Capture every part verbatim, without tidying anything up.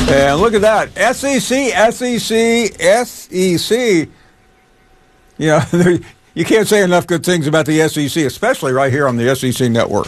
And look at that. S E C, S E C, S E C. You know, you can't say enough good things about the S E C, especially right here on the S E C network.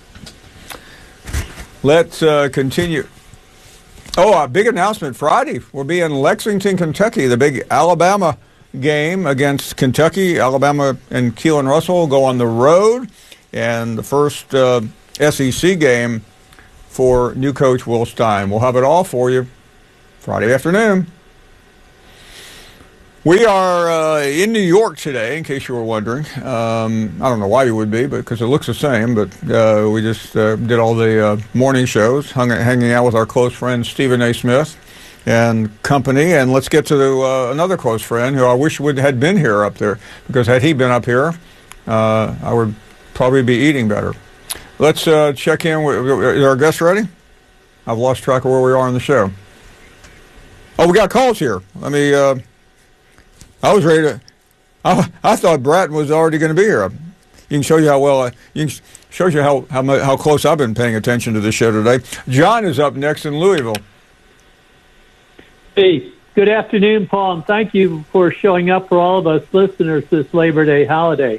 Let's uh, continue. Oh, a big announcement Friday. We'll be in Lexington, Kentucky. The big Alabama game against Kentucky. Alabama and Keelan Russell will go on the road. And the first uh, S E C game for new coach Will Stein. We'll have it all for you Friday afternoon. We are uh, in New York today, in case you were wondering. Um, I don't know why you would be, but because it looks the same. But uh, we just uh, did all the uh, morning shows, hung, hanging out with our close friend Stephen A. Smith and company. And let's get to uh, another close friend who I wish would had been here up there, because had he been up here, uh, I would probably be eating better. Let's uh, check in. Is our guest ready? I've lost track of where we are on the show. Oh, we got calls here. Let me... Uh, I was ready to. I, I thought Bratton was already going to be here. You can show you how well. I, you can show you how how how close I've been paying attention to this show today. John is up next in Louisville. Hey, good afternoon, Paul, and thank you for showing up for all of us listeners this Labor Day holiday.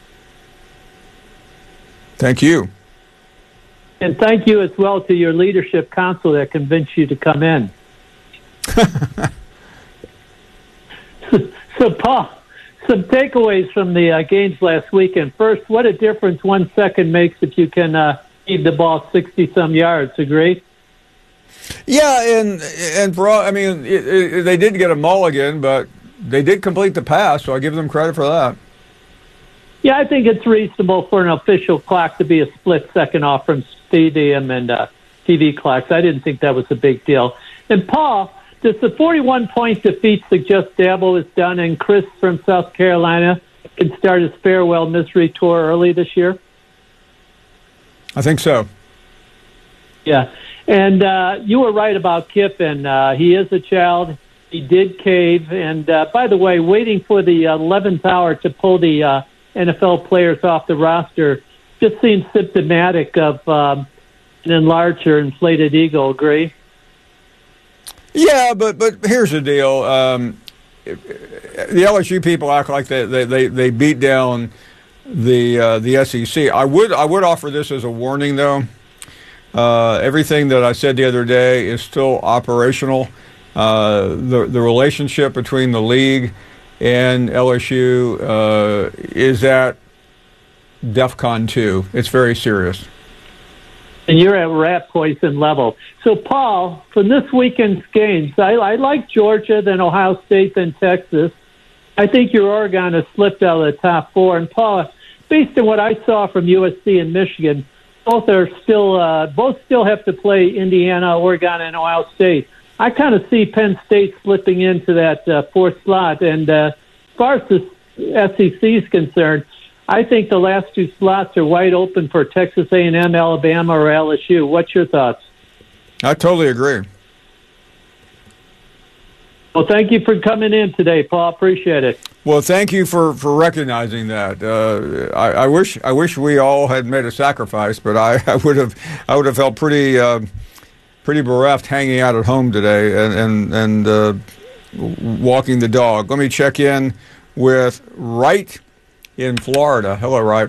Thank you, and thank you as well to your leadership council that convinced you to come in. So, Paul, some takeaways from the uh, games last weekend. First, what a difference one second makes if you can uh, feed the ball sixty-some yards. Agree? Yeah, and and for all, I mean, it, it, they did get a mulligan, but they did complete the pass, so I give them credit for that. Yeah, I think it's reasonable for an official clock to be a split second off from stadium and uh, T V clocks. I didn't think that was a big deal. And, Paul, does the forty-one point defeat suggest Dabo is done and Chris from South Carolina can start his farewell misery tour early this year? I think so. Yeah. And uh, you were right about Kiffin. Uh, he is a child. He did cave. And, uh, by the way, waiting for the eleventh hour to pull the uh, N F L players off the roster just seems symptomatic of um, an enlarged or inflated ego. Agree? Yeah, but but here's the deal. Um, the L S U people act like they they, they, they beat down the uh, the S E C. I would I would offer this as a warning, though. Uh, everything that I said the other day is still operational. Uh, the the relationship between the league and L S U uh, is at DEFCON two. It's very serious. And you're at rat poison level. So, Paul, from this weekend's games, I, I like Georgia, then Ohio State, then Texas. I think your Oregon has slipped out of the top four. And, Paul, based on what I saw from U S C and Michigan, both are still uh, both still have to play Indiana, Oregon, and Ohio State. I kind of see Penn State slipping into that uh, fourth slot. And uh, as far as the S E C is concerned, I think the last two slots are wide open for Texas A and M, Alabama, or L S U. What's your thoughts? I totally agree. Well, thank you for coming in today, Paul. Appreciate it. Well, thank you for, for recognizing that. Uh, I, I wish I wish we all had made a sacrifice, but I, I would have I would have felt pretty uh, pretty bereft hanging out at home today and and and uh, walking the dog. Let me check in with Wright in Florida. Hello, Wright.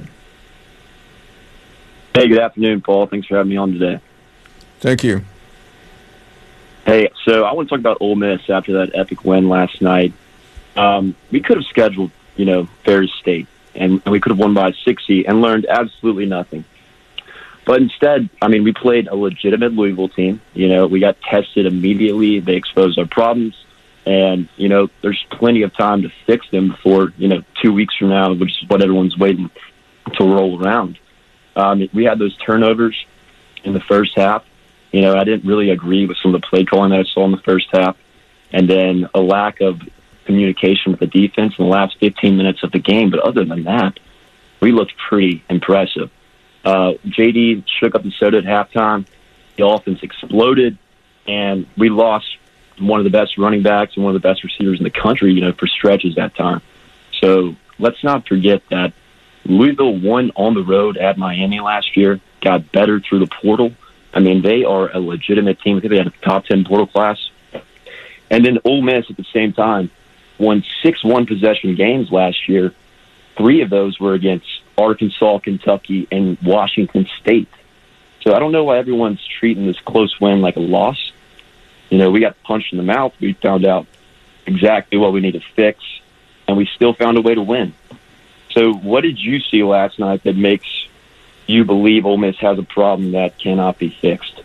Hey, good afternoon, Paul. Thanks for having me on today. Thank you. Hey, so I want to talk about Ole Miss after that epic win last night. Um, we could have scheduled, you know, Ferris State, and we could have won by sixty and learned absolutely nothing. But instead, I mean, we played a legitimate Louisville team. You know, we got tested immediately. They exposed our problems. And, you know, there's plenty of time to fix them before, you know, two weeks from now, which is what everyone's waiting to roll around. Um, we had those turnovers in the first half. You know, I didn't really agree with some of the play calling that I saw in the first half. And then a lack of communication with the defense in the last fifteen minutes of the game. But other than that, we looked pretty impressive. Uh, J D shook up the soda at halftime. The offense exploded, and we lost one of the best running backs and one of the best receivers in the country, you know, for stretches that time. So let's not forget that Louisville won on the road at Miami last year, got better through the portal, I mean, they are a legitimate team. I think they had a top ten portal class. And then Ole Miss at the same time won six one-possession games last year. Three of those were against Arkansas, Kentucky, and Washington State. So I don't know why everyone's treating this close win like a loss. You know, we got punched in the mouth. We found out exactly what we need to fix, and we still found a way to win. So what did you see last night that makes you believe Ole Miss has a problem that cannot be fixed?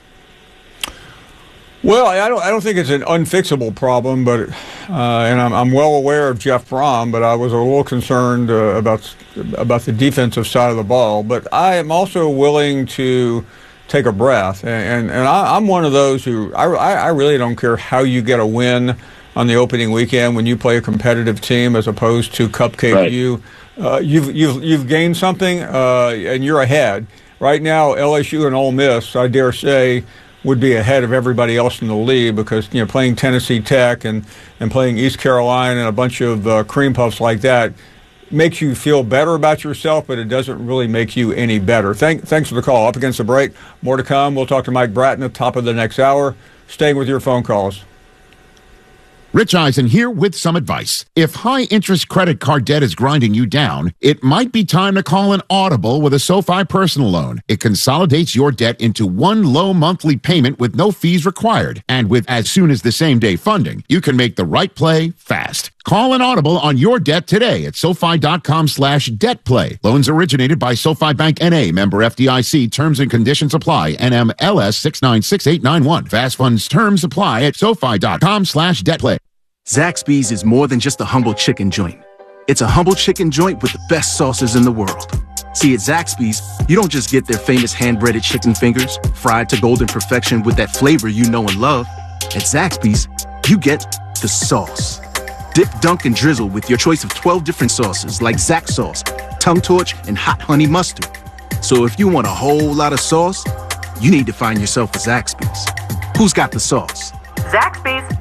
Well, I don't. I don't think it's an unfixable problem, but uh, and I'm, I'm well aware of Jeff Brom, but I was a little concerned uh, about about the defensive side of the ball. But I am also willing to take a breath, and and, and I, I'm one of those who I, I really don't care how you get a win on the opening weekend when you play a competitive team as opposed to cupcake right. you. Uh, you've you've you've gained something, uh, and you're ahead right now. L S U and Ole Miss, I dare say, would be ahead of everybody else in the league because, you know, playing Tennessee Tech and, and playing East Carolina and a bunch of uh, cream puffs like that makes you feel better about yourself, but it doesn't really make you any better. Thank, thanks for the call. Up against the break. More to come. We'll talk to Mike Bratton at the top of the next hour. Staying with your phone calls. Rich Eisen here with some advice. If high-interest credit card debt is grinding you down, it might be time to call an Audible with a SoFi personal loan. It consolidates your debt into one low monthly payment with no fees required. And with as soon as the same day funding, you can make the right play fast. Call an Audible on your debt today at SoFi.com slash debt play. Loans originated by SoFi Bank N A, member F D I C. Terms and conditions apply. N M L S six nine six eight nine one. Fast funds terms apply at SoFi.com slash debt play. Zaxby's is more than just a humble chicken joint. It's a humble chicken joint with the best sauces in the world. See, at Zaxby's, you don't just get their famous hand-breaded chicken fingers, fried to golden perfection with that flavor you know and love. At Zaxby's, you get the sauce. Dip, dunk, and drizzle with your choice of twelve different sauces like Zax sauce, tongue torch, and hot honey mustard. So if you want a whole lot of sauce, you need to find yourself a Zaxby's. Who's got the sauce? Zaxby's.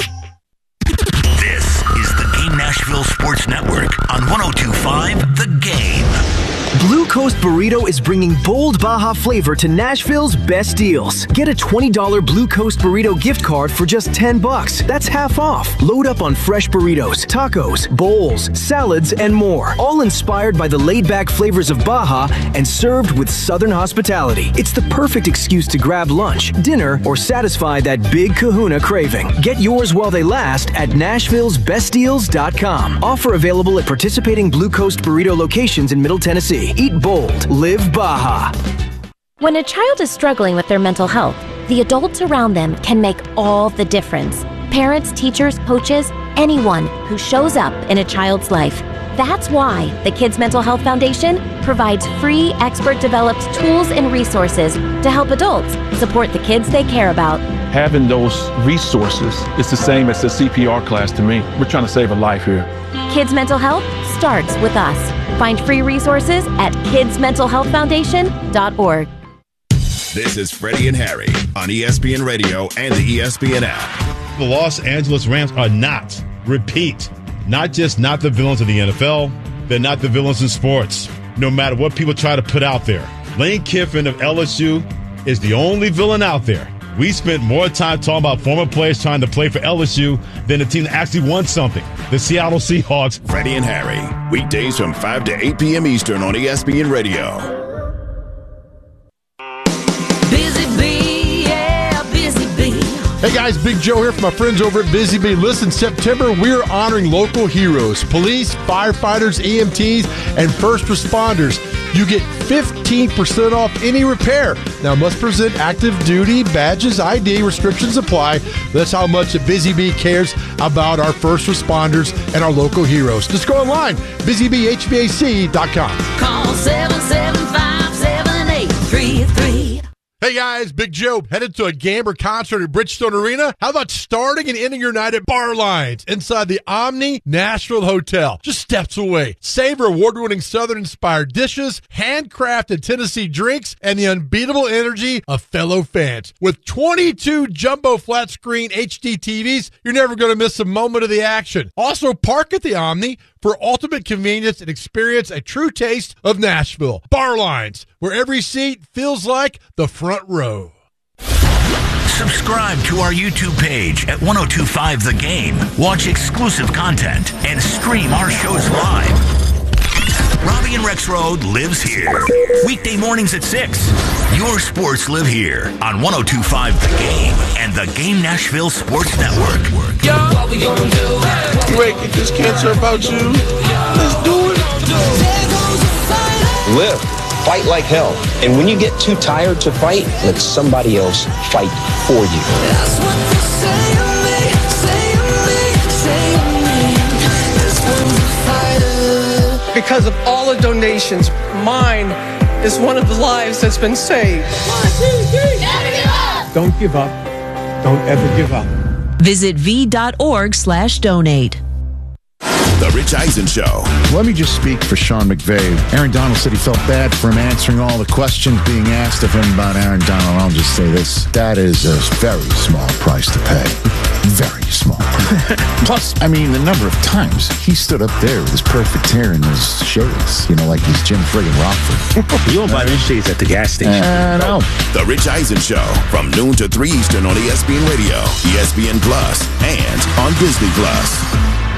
This is the Game Nashville Sports Network on one oh two point five The Game. Blue Coast Burrito is bringing bold Baja flavor to Nashville's best deals. Get a twenty dollars Blue Coast Burrito gift card for just ten bucks. That's half off. Load up on fresh burritos, tacos, bowls, salads, and more. All inspired by the laid-back flavors of Baja and served with Southern hospitality. It's the perfect excuse to grab lunch, dinner, or satisfy that big kahuna craving. Get yours while they last at Nashville's best deals dot com. Offer available at participating Blue Coast Burrito locations in Middle Tennessee. Eat bold. Live Baja. When a child is struggling with their mental health, the adults around them can make all the difference. Parents, teachers, coaches, anyone who shows up in a child's life. That's why the Kids Mental Health Foundation provides free, expert-developed tools and resources to help adults support the kids they care about. Having those resources is the same as the C P R class to me. We're trying to save a life here. Kids Mental Health starts with us. Find free resources at kids mental health foundation dot org. This is Freddie and Harry on E S P N Radio and the E S P N app. The Los Angeles Rams are not, repeat, not just not the villains of the N F L, they're not the villains in sports, no matter what people try to put out there. Lane Kiffin of L S U is the only villain out there. We spent more time talking about former players trying to play for L S U than the team that actually won something, the Seattle Seahawks. Freddie and Harry, weekdays from five to eight p.m. Eastern on E S P N Radio. Busy Bee, yeah, Busy Bee. Hey guys, Big Joe here from my friends over at Busy Bee. Listen, September, we're honoring local heroes, police, firefighters, E M Ts, and first responders. You get fifteen percent off any repair. Now, must present active duty badges, I D, restrictions apply. That's how much Busy Bee cares about our first responders and our local heroes. Just go online, busy bee h v a c dot com. Call seven seven five, seven eight three three. Hey guys, Big Joe, headed to a Gamber concert at Bridgestone Arena? How about starting and ending your night at Bar Lines inside the Omni Nashville Hotel, just steps away? Savor award-winning Southern-inspired dishes, handcrafted Tennessee drinks, and the unbeatable energy of fellow fans. With twenty-two jumbo flat-screen H D T Vs, you're never going to miss a moment of the action. Also, park at the Omni for ultimate convenience and experience a true taste of Nashville. Bar Lines, where every seat feels like the front row. Subscribe to our YouTube page at ten twenty-five The Game. Watch exclusive content and stream our shows live. Robbie and Rexroad lives here. Weekday mornings at six. Your sports live here on ten twenty-five The Game and the Game Nashville Sports Network. Yo, what we gonna do? Great, get this cancer about you. Let's do it. Live. Fight like hell. And when you get too tired to fight, let somebody else fight for you. That's what they say of me, say of me, say of me. This one's a fighter. Because of all the donations, mine is one of the lives that's been saved. One, two, three. Never give up. Don't give up. Don't ever give up. Visit v.org slash donate. The Rich Eisen Show. Let me just speak for Sean McVay. Aaron Donald said he felt bad for him answering all the questions being asked of him about Aaron Donald. I'll just say this. That is a very small price to pay. Very small. Plus, I mean, the number of times he stood up there with his perfect hair and his shades, you know, like he's Jim friggin' Rockford. You don't buy these shades at the gas station. Uh, no. The Rich Eisen Show from noon to three Eastern on E S P N Radio, E S P N Plus, and on Disney Plus.